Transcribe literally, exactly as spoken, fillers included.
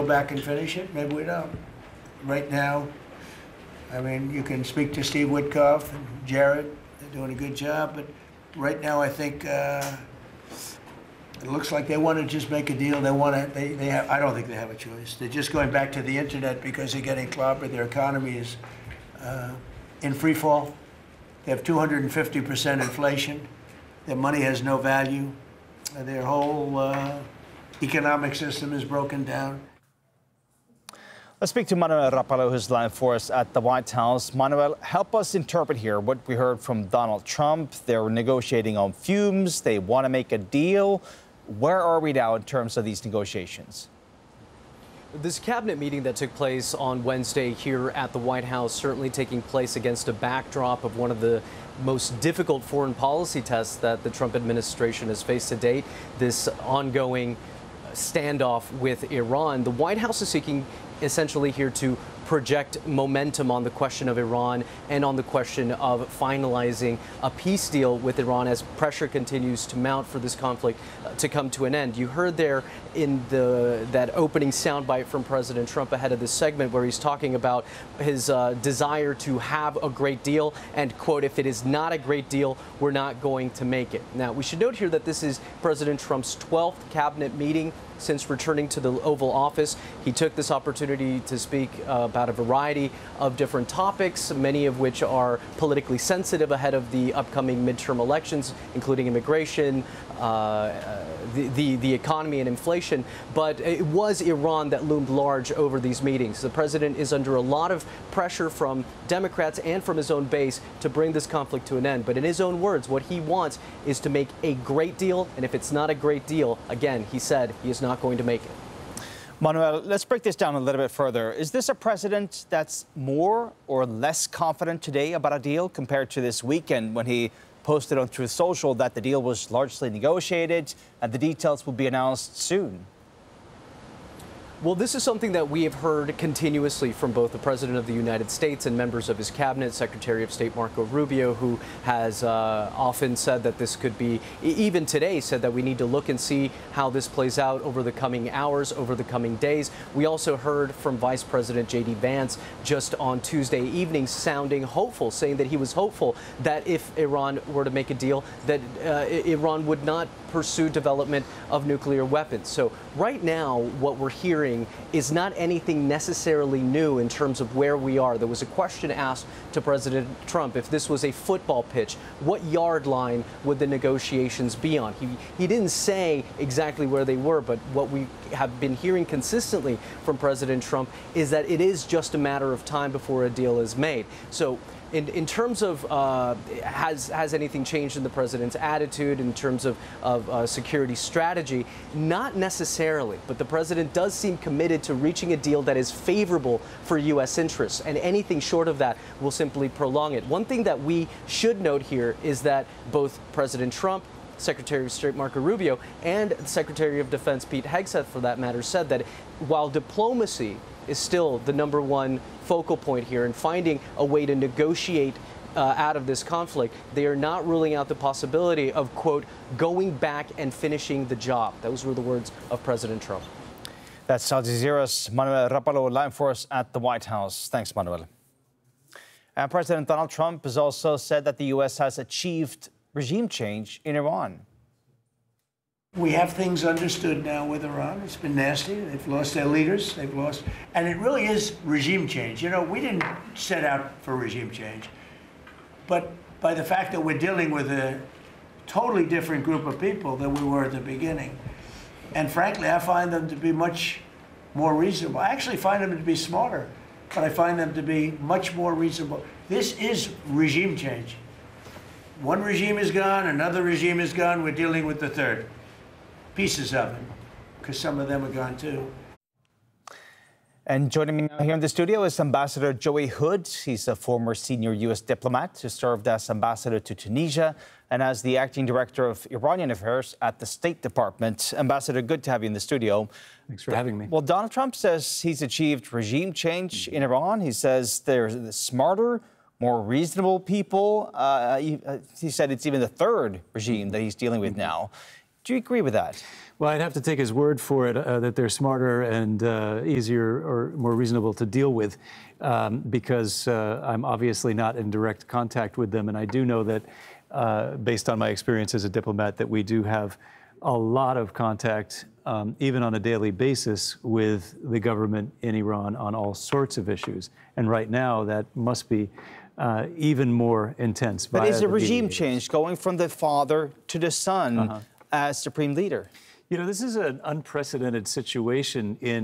back and finish it. Maybe we don't. Right now, I mean, you can speak to Steve Witkoff and Jared. They're doing a good job. But right now, I think uh, it looks like they want to just make a deal. They want to. They, they have. I don't think they have a choice. They're just going back to the internet because they're getting clobbered. Their economy is uh, in free fall. They have two hundred fifty percent inflation. Their money has no value. Their whole uh, economic system is broken down. Let's speak to Manuel Rapallo, who's live for us at the White House. Manuel, help us interpret here what we heard from Donald Trump. They're negotiating on fumes. They want to make a deal. Where are we now in terms of these negotiations? This cabinet meeting that took place on Wednesday here at the White House, certainly taking place against a backdrop of one of the most difficult foreign policy tests that the Trump administration has faced to date, this ongoing standoff with Iran. The White House is seeking essentially here to project momentum on the question of Iran and on the question of finalizing a peace deal with Iran as pressure continues to mount for this conflict uh, to come to an end. You heard there in the that opening soundbite from President Trump ahead of this segment where he's talking about his uh, desire to have a great deal and, quote, if it is not a great deal, we're not going to make it. Now, we should note here that this is President Trump's twelfth cabinet meeting since returning to the Oval Office. He took this opportunity to speak uh, about a variety of different topics, many of which are politically sensitive ahead of the upcoming midterm elections, including immigration, uh, the, the, the economy and inflation. But it was Iran that loomed large over these meetings. The president is under a lot of pressure from Democrats and from his own base to bring this conflict to an end. But in his own words, what he wants is to make a great deal. And if it's not a great deal, again, he said he is not going to make it. Manuel, let's break this down a little bit further. Is this a president that's more or less confident today about a deal compared to this weekend when he posted on Truth Social that the deal was largely negotiated and the details will be announced soon? Well, this is something that we have heard continuously from both the President of the United States and members of his cabinet, Secretary of State Marco Rubio, who has uh, often said that this could be, even today, said that we need to look and see how this plays out over the coming hours, over the coming days. We also heard from Vice President J D Vance just on Tuesday evening sounding hopeful, saying that he was hopeful that if Iran were to make a deal, that uh, Iran would not pursue development of nuclear weapons. So right now, what we're hearing is not anything necessarily new in terms of where we are. There was a question asked to President Trump if this was a football pitch, what yard line would the negotiations be on? He, he didn't say exactly where they were, but what we have been hearing consistently from President Trump is that it is just a matter of time before a deal is made. So In, in terms of, uh, has, has anything changed in the president's attitude in terms of, of uh, security strategy? Not necessarily, but the president does seem committed to reaching a deal that is favorable for U S interests, and anything short of that will simply prolong it. One thing that we should note here is that both President Trump, Secretary of State Marco Rubio, and Secretary of Defense Pete Hegseth, for that matter, said that while diplomacy is still the number one focal point here and finding a way to negotiate uh, out of this conflict, they are not ruling out the possibility of, quote, going back and finishing the job. Those were the words of President Trump. That's Al Jazeera's Manuel Rapallo live for us at the White House. Thanks, Manuel. And President Donald Trump has also said that the U S has achieved regime change in Iran. We have things understood now with Iran. It's been nasty. They've lost their leaders. They've lost, and it really is regime change. You know, we didn't set out for regime change, but by the fact that we're dealing with a totally different group of people than we were at the beginning. And frankly, I find them to be much more reasonable. I actually find them to be smarter, but I find them to be much more reasonable. This is regime change. One regime is gone, another regime is gone, we're dealing with the third. Pieces of it, because some of them are gone too. And joining me now here in the studio is Ambassador Joey Hood. He's a former senior U S diplomat who served as ambassador to Tunisia and as the acting director of Iranian affairs at the State Department. Ambassador, good to have you in the studio. Thanks for having me. Well, Donald Trump says he's achieved regime change in Iran. He says they're smarter, more reasonable people. Uh, he, uh, he said it's even the third regime that he's dealing with now. Do you agree with that? Well, I'd have to take his word for it uh, that they're smarter and uh, easier or more reasonable to deal with, um, because uh, I'm obviously not in direct contact with them. And I do know that, uh, based on my experience as a diplomat, that we do have a lot of contact, um, even on a daily basis, with the government in Iran on all sorts of issues. And right now, that must be uh, even more intense. But is via a the regime mediators. change going from the father to the son Uh-huh. as supreme leader? You know, this is an unprecedented situation in